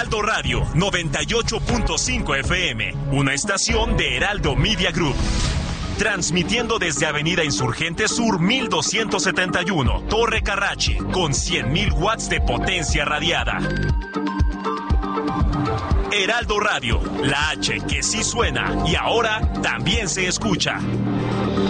Heraldo Radio 98.5 FM, una estación de Heraldo Media Group. Transmitiendo desde Avenida Insurgente Sur 1271, Torre Carrachi, con 100.000 watts de potencia radiada. Heraldo Radio, la H que sí suena y ahora también se escucha.